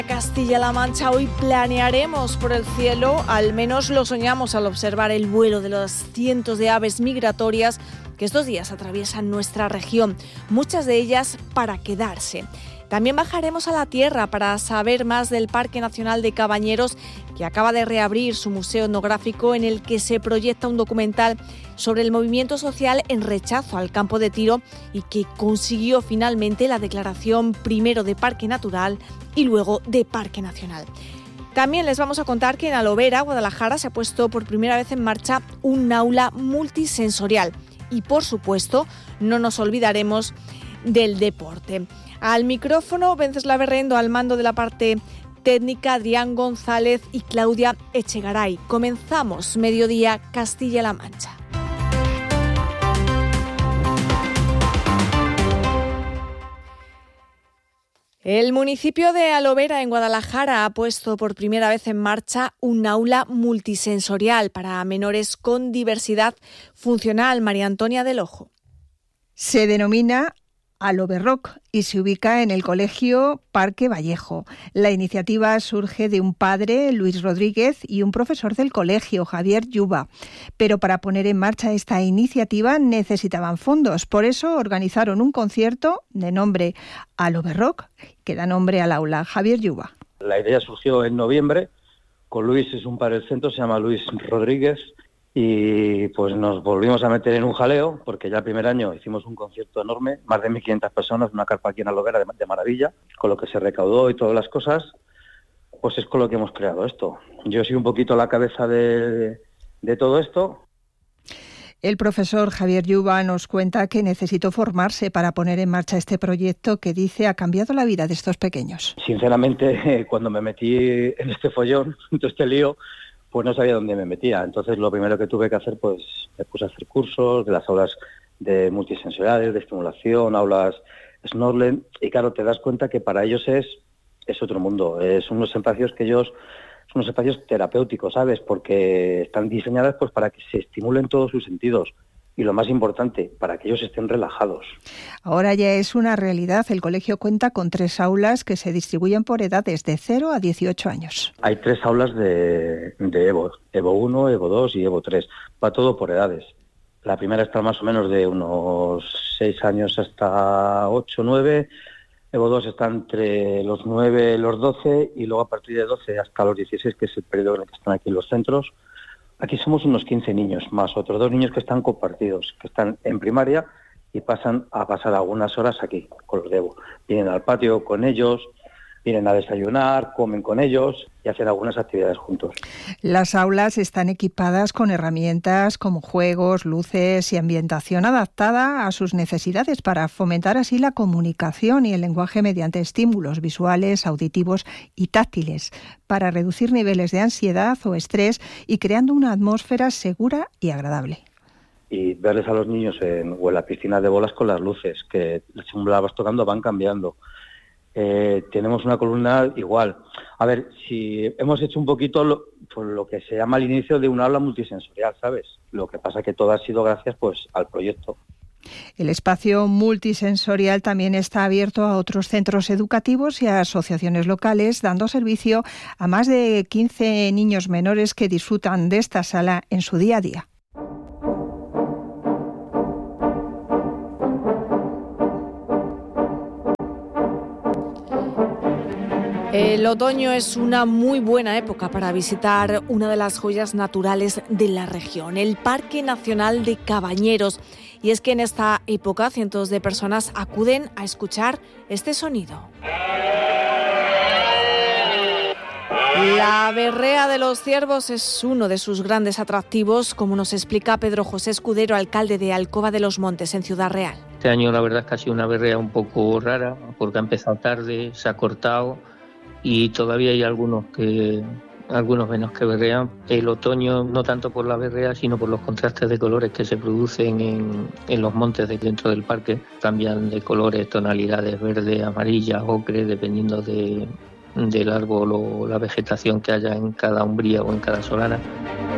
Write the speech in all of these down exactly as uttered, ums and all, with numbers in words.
Castilla-La Mancha, hoy planearemos por el cielo, al menos lo soñamos al observar el vuelo de los cientos de aves migratorias que estos días atraviesan nuestra región, muchas de ellas para quedarse. También bajaremos a la tierra para saber más del Parque Nacional de Cabañeros, que acaba de reabrir su museo etnográfico en el que se proyecta un documental sobre el movimiento social en rechazo al campo de tiro y que consiguió finalmente la declaración primero de Parque Natural y luego de Parque Nacional. También les vamos a contar que en Alovera, Guadalajara, se ha puesto por primera vez en marcha un aula multisensorial. Y, por supuesto, no nos olvidaremos del deporte. Al micrófono, Vencesla Berrendo, al mando de la parte técnica, Adrián González y Claudia Echegaray. Comenzamos Mediodía Castilla-La Mancha. El municipio de Alovera, en Guadalajara, ha puesto por primera vez en marcha un aula multisensorial para menores con diversidad funcional. María Antonia del Ojo. Se denomina Aloverrock y se ubica en el Colegio Parque Vallejo. La iniciativa surge de un padre, Luis Rodríguez, y un profesor del colegio, Javier Yuba. Pero para poner en marcha esta iniciativa necesitaban fondos. Por eso organizaron un concierto de nombre Aloverrock, que da nombre al aula. Javier Yuba. La idea surgió en noviembre. Con Luis, es un padre del centro, se llama Luis Rodríguez. Y pues nos volvimos a meter en un jaleo, porque ya el primer año hicimos un concierto enorme, más de mil quinientas personas, una carpa aquí en Alovera de, de maravilla, con lo que se recaudó y todas las cosas, pues es con lo que hemos creado esto. Yo soy un poquito la cabeza de, de todo esto. El profesor Javier Yuba nos cuenta que necesitó formarse para poner en marcha este proyecto que dice ha cambiado la vida de estos pequeños. Sinceramente, cuando me metí en este follón, en todo este lío, pues no sabía dónde me metía. Entonces lo primero que tuve que hacer, pues me puse a hacer cursos de las aulas de multisensoriales, de estimulación, aulas snorkeling, y claro, te das cuenta que para ellos es, es otro mundo. Es unos espacios que ellos, son unos espacios terapéuticos, ¿sabes? Porque están diseñadas pues para que se estimulen todos sus sentidos. Y lo más importante, para que ellos estén relajados. Ahora ya es una realidad. El colegio cuenta con tres aulas que se distribuyen por edades de cero a dieciocho años. Hay tres aulas de, de Evo, Evo uno, Evo dos y Evo tres. Va todo por edades. La primera está más o menos de unos seis años hasta ocho, nueve. Evo dos está entre los nueve y los doce, y luego a partir de doce hasta los dieciséis, que es el periodo en el que están aquí los centros. Aquí somos unos quince niños, más otros dos niños que están compartidos, que están en primaria y pasan a pasar algunas horas aquí con los de Evo. Vienen al patio con ellos, vienen a desayunar, comen con ellos y hacen algunas actividades juntos. Las aulas están equipadas con herramientas como juegos, luces y ambientación adaptada a sus necesidades para fomentar así la comunicación y el lenguaje mediante estímulos visuales, auditivos y táctiles, para reducir niveles de ansiedad o estrés y creando una atmósfera segura y agradable. Y verles a los niños en, o en la piscina de bolas con las luces, que según la vas tocando van cambiando. Eh, tenemos una columna igual. A ver, si hemos hecho un poquito lo, pues lo que se llama el inicio de un aula multisensorial, ¿sabes? Lo que pasa que todo ha sido gracias pues al proyecto. El espacio multisensorial también está abierto a otros centros educativos y a asociaciones locales, dando servicio a más de quince niños menores que disfrutan de esta sala en su día a día. El otoño es una muy buena época para visitar una de las joyas naturales de la región, el Parque Nacional de Cabañeros. Y es que en esta época cientos de personas acuden a escuchar este sonido. La berrea de los ciervos es uno de sus grandes atractivos, como nos explica Pedro José Escudero, alcalde de Alcoba de los Montes, en Ciudad Real. Este año la verdad es que ha sido una berrea un poco rara, porque ha empezado tarde, se ha cortado y todavía hay algunos que algunos menos que berrean. El otoño, no tanto por la berrea, sino por los contrastes de colores que se producen en, en los montes de dentro del parque. Cambian de colores, tonalidades verde, amarilla, ocre, dependiendo de, del árbol o la vegetación que haya en cada umbría o en cada solana.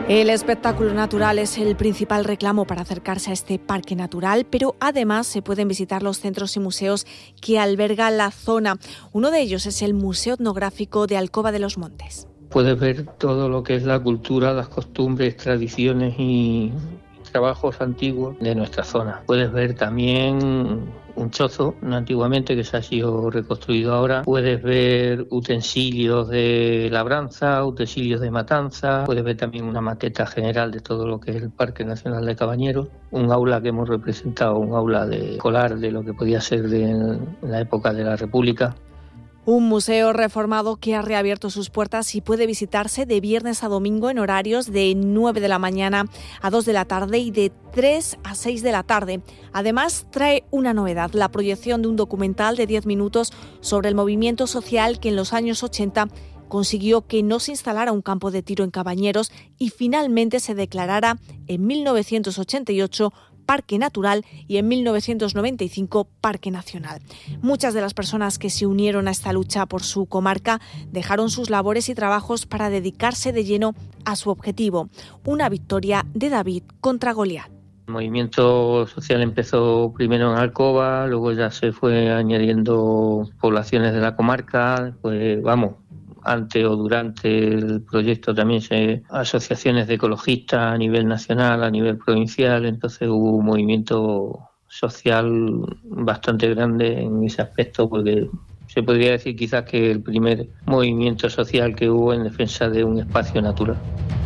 El espectáculo natural es el principal reclamo para acercarse a este parque natural, pero además se pueden visitar los centros y museos que alberga la zona. Uno de ellos es el Museo Etnográfico de Alcoba de los Montes. Puedes ver todo lo que es la cultura, las costumbres, tradiciones y trabajos antiguos de nuestra zona. Puedes ver también un chozo, antiguamente, que se ha sido reconstruido ahora. Puedes ver utensilios de labranza, utensilios de matanza. Puedes ver también una maqueta general de todo lo que es el Parque Nacional de Cabañeros. Un aula que hemos representado, un aula de escolar de lo que podía ser de, en la época de la República. Un museo reformado que ha reabierto sus puertas y puede visitarse de viernes a domingo en horarios de nueve de la mañana a dos de la tarde y de tres a seis de la tarde. Además, trae una novedad, la proyección de un documental de diez minutos sobre el movimiento social que en los años ochenta consiguió que no se instalara un campo de tiro en Cabañeros y finalmente se declarara en mil novecientos ochenta y ocho Parque Natural y en mil novecientos noventa y cinco Parque Nacional. Muchas de las personas que se unieron a esta lucha por su comarca dejaron sus labores y trabajos para dedicarse de lleno a su objetivo, una victoria de David contra Goliat. El movimiento social empezó primero en Alcoba, luego ya se fue añadiendo poblaciones de la comarca, pues vamos, antes o durante el proyecto también se asociaciones de ecologistas a nivel nacional, a nivel provincial, entonces hubo un movimiento social bastante grande en ese aspecto, porque se podría decir quizás que el primer movimiento social que hubo en defensa de un espacio natural.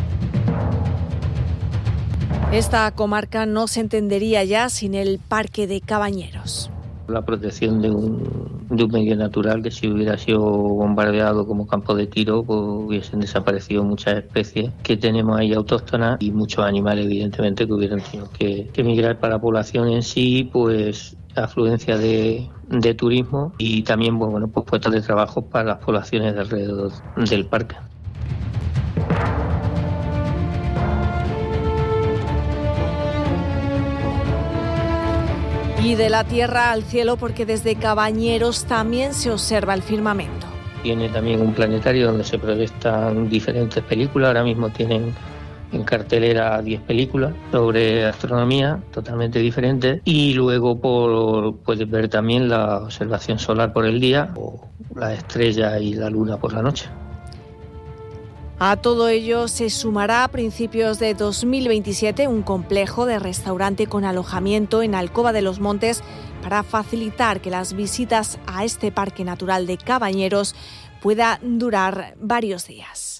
Esta comarca no se entendería ya sin el Parque de Cabañeros. La protección de un, de un medio natural que si hubiera sido bombardeado como campo de tiro, pues hubiesen desaparecido muchas especies que tenemos ahí autóctonas y muchos animales, evidentemente, que hubieran tenido que, que migrar para la población en sí, pues afluencia de, de turismo y también pues, bueno, pues puestos de trabajo para las poblaciones de alrededor del parque. Y de la tierra al cielo, porque desde Cabañeros también se observa el firmamento. Tiene también un planetario donde se proyectan diferentes películas. Ahora mismo tienen en cartelera diez películas sobre astronomía totalmente diferentes. Y luego por, puedes ver también la observación solar por el día o la estrella y la luna por la noche. A todo ello se sumará a principios de dos mil veintisiete un complejo de restaurante con alojamiento en Alcoba de los Montes para facilitar que las visitas a este Parque Natural de Cabañeros puedan durar varios días.